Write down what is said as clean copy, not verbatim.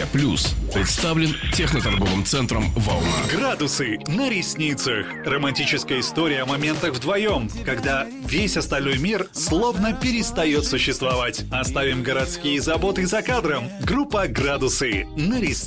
Медиа Плюс представлен техноторговым центром «Волна». Градусы на ресницах. Романтическая история о моментах вдвоем, когда весь остальной мир словно перестает существовать. Оставим городские заботы за кадром. Группа «Градусы» на ресницах.